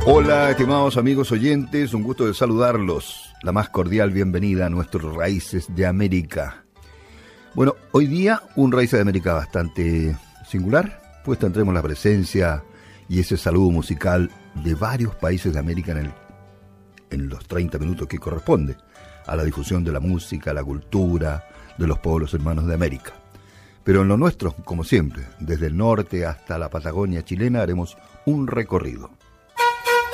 Hola, estimados amigos oyentes, un gusto de saludarlos. La más cordial bienvenida a nuestros Raíces de América. Bueno, hoy día un Raíces de América bastante singular, pues tendremos la presencia y ese saludo musical de varios países de América en los 30 minutos que corresponde a la difusión de la música, la cultura de los pueblos hermanos de América. Pero en lo nuestro, como siempre, desde el norte hasta la Patagonia chilena, haremos un recorrido.